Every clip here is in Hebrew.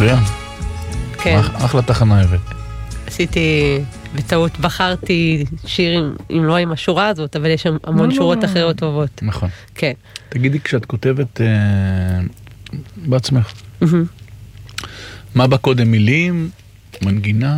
מצוין. כן. אחלה תחנה הבאת. עשיתי, בטעות בחרתי שיר אם לא עם השורה הזאת, אבל יש שם המון שורות אחרות טובות. נכון. כן. תגידי, כשאת כותבת בעצמך, מה בא קודם, מילים, מנגינה?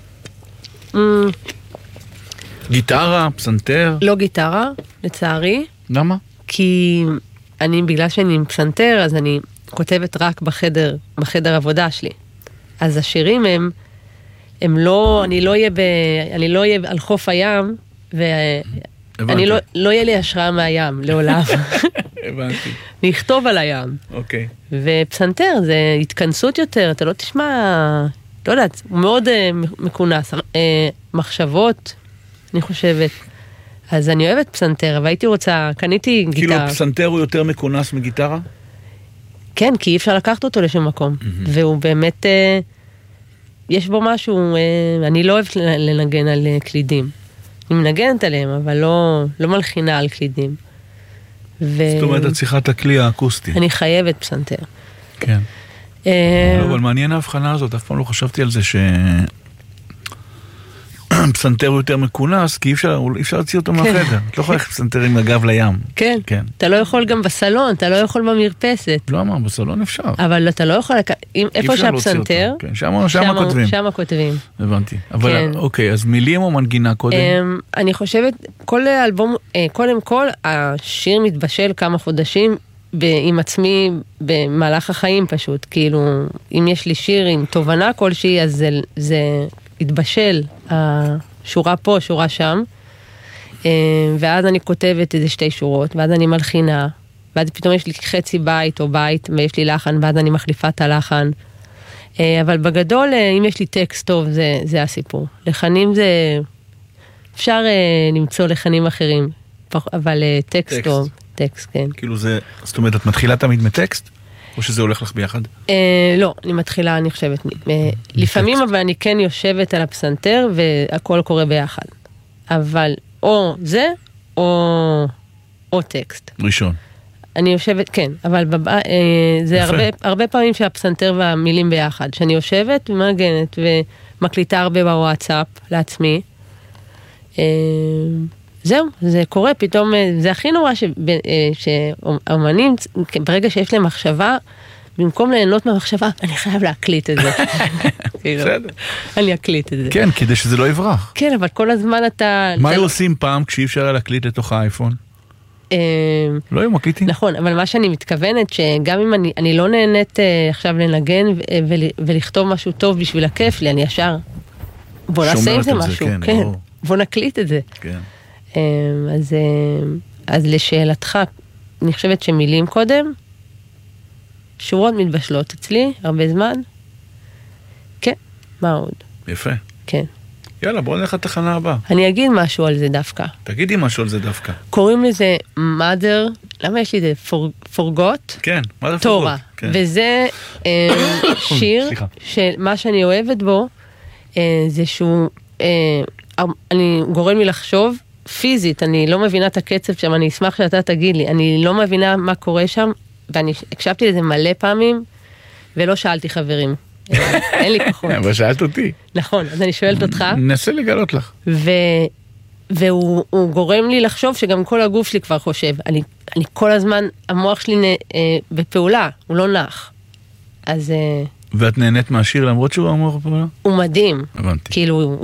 גיטרה, פסנתר? לא גיטרה, לצערי. למה? כי בגלל שאני עם פסנתר, אז אני כותבת רק בחדר עבודה שלי. אז השירים הם לא, אני לא אהיה על חוף הים, ואני לא אהיה לי השראה מהים, לעולם. הבנתי. אני אכתוב על הים. אוקיי. ופסנתר זה התכנסות יותר, אתה לא תשמע, לא יודעת, הוא מאוד מכונס. מחשבות, אני חושבת. אז אני אוהבת פסנתר, אבל הייתי רוצה, קניתי גיטרה. כאילו פסנתר הוא יותר מכונס מגיטרה? כן, כי אי אפשר לקחת אותו לשום מקום. והוא באמת, יש בו משהו, אני לא אוהבת לנגן על קלידים. אני מנגנת עליהם, אבל לא מלחינה על קלידים. זאת אומרת, את צריכה את הכלי האקוסטי. אני חייבת פסנתר. כן. לא, אבל מעניין ההבחנה הזאת, אף פעם לא חשבתי על זה פסנתר הוא יותר מכונס, כי אי אפשר להוציא אותו מהחדר. את לא יכולה ללכת פסנתר עם הגב לים. כן. אתה לא יכול גם בסלון, אתה לא יכול במרפסת. לא אמר, בסלון אפשר. אבל אתה לא יכול, איפה שהפסנתר, שם כותבים. הבנתי. אבל אוקיי, אז מילים או מנגינה קודם? אני חושבת, כל אלבום, קודם כל, השיר מתבשל כמה חודשים עם עצמי במהלך החיים פשוט. כאילו, אם יש לי שיר עם תובנה כלשהי, אז זה התבשל, השורה פה, שורה שם, ואז אני כותבת איזה 2 שורות, ואז אני מלחינה, ואז פתאום יש לי חצי בית או בית, ויש לי לחן, ואז אני מחליפה את הלחן. אבל בגדול, אם יש לי טקסט טוב, זה הסיפור. לחנים זה, אפשר למצוא לחנים אחרים, אבל טקסט טוב, טקסט, כן. כאילו זה, זאת אומרת, את מתחילה תמיד מטקסט? או שזה הולך לך ביחד? לא, אני מתחילה, אני חושבת, לפעמים אבל אני כן יושבת על הפסנתר והכל קורה ביחד. אבל או זה, או טקסט. ראשון. אני יושבת, כן, אבל זה הרבה פעמים שהפסנתר והמילים ביחד, שאני יושבת ומנגנת ומקליטה הרבה בוואטסאפ לעצמי. זהו, זה קורה, פתאום, זה הכי נורא שהאומנים, ברגע שיש להם מחשבה, במקום ליהנות מהמחשבה, אני חייב להקליט את זה. בסדר. אני אקליט את זה. כן, כדי שזה לא יברח. כן, אבל כל הזמן אתה... מה היו עושים פעם כשאי אפשר להקליט לתוך האייפון? לא היו מקליטים. נכון, אבל מה שאני מתכוונת, שגם אם אני לא נהנית עכשיו לנגן ולכתוב משהו טוב בשביל הכיף לי, אני ישר, בוא נעשה עם זה משהו. כן, בוא נקליט את זה. כן. אז לשאלתך, אני חושבת שמילים קודם, שורות מתבשלות אצלי, הרבה זמן. כן, מה עוד? יפה. כן. יאללה, בוא נלך לתחנה הבאה. אני אגיד משהו על זה דווקא. תגידי משהו על זה דווקא. קוראים לזה mother, למה יש לי זה? forgot? כן, mother forgot. תורה. וזה שיר, שמה שאני אוהבת בו, זה שהוא, אני גורם לי לחשוב, פיזית, אני לא מבינה את הקצב שם, אני אשמח שאתה תגיד לי, אני לא מבינה מה קורה שם, ואני הקשבתי לזה מלא פעמים, ולא שאלתי חברים. אין לי כוחות. אבל שאלת אותי. נכון, אז אני שואלת אותך. ננסה לגלות לך. והוא גורם לי לחשוב שגם כל הגוף שלי כבר חושב. אני כל הזמן, המוח שלי בפעולה, הוא לא נח. אז... ואת נהנית מהשיר למרות שהוא המוח בפעולה? הוא מדהים. הבנתי. כאילו,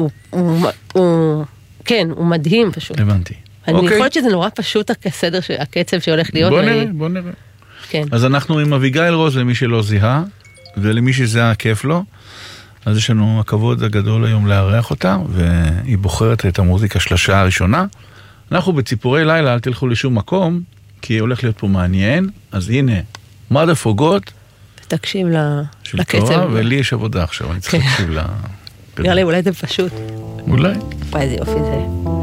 כן, הוא מדהים פשוט. הבנתי. אני חושבת שזה נורא פשוט הסדר, הקצב שהולך להיות. בוא נראה. כן. אז אנחנו עם אביגיל רוז למי שלא זיהה, ולמי שזה היה כיף לו, אז יש לנו הכבוד הגדול היום לארח אותה, והיא בוחרת את המוזיקה של השעה הראשונה. אנחנו בציפורי לילה, אל תלכו לשום מקום, כי הולך להיות פה מעניין, אז הנה, mother forgot, תקשיב לקצב. של תורה, ולי יש עבודה עכשיו, אני צריך להקשיב לה... נראה לי, אולי זה פשוט. אולי. וואי, איזה יופי זה.